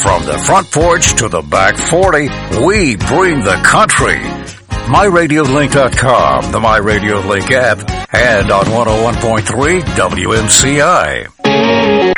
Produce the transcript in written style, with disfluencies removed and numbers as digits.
From the front porch to the back 40, we bring the country. MyRadioLink.com, the MyRadioLink app, and on 101.3 WMCI.